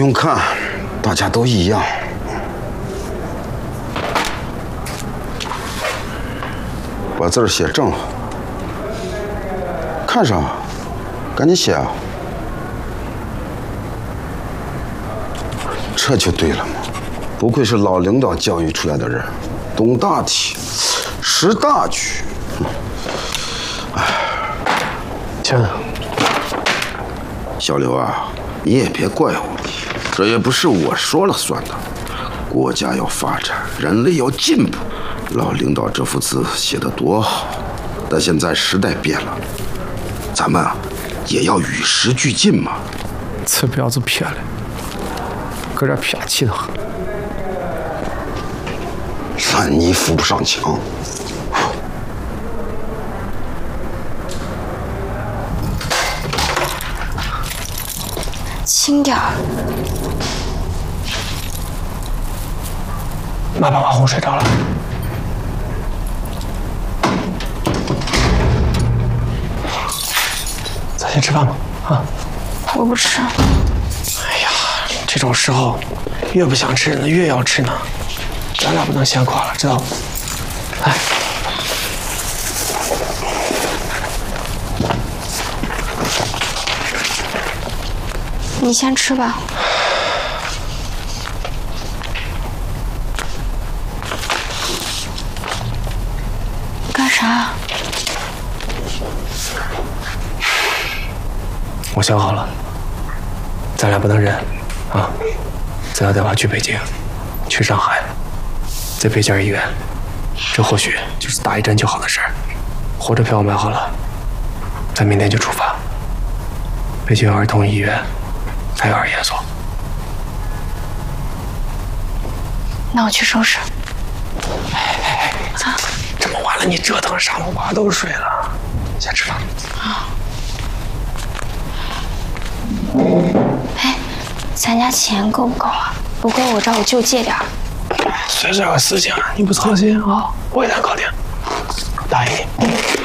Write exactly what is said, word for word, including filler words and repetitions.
用看，大家都一样。把字儿写正了。看啥？赶紧写啊！这就对了嘛！不愧是老领导教育出来的人，懂大体，识大局。哎， 亲， 小刘啊，你也别怪我，这也不是我说了算的。国家要发展，人类要进步。老领导这幅字写得多好，但现在时代变了，咱们啊也要与时俱进嘛。 这婊子撇了，搁这撇气的很。 烂泥扶不上墙。 轻点儿。 妈把瓦红睡着了。咱先吃饭吧，啊！ 我不吃。 哎呀，这种时候越不想吃呢，越要吃呢。咱俩不能先垮了，知道吗？来， 你先吃吧。干啥？ 我想好了，咱俩不能忍啊！咱要带娃去北京，去上海，再配件医院，这或许就是打一针就好的事儿。火车票买好了，咱明天就出发。北京儿童医院还有儿研所。 那我去收拾。 哎哎哎！啊，这么晚了，你折腾啥嘛？娃都睡了，先吃饭。 啊。哎，咱家钱够不够啊？不够我找我舅借点儿。 随这个事情你不操心啊，我一定搞定，答应你。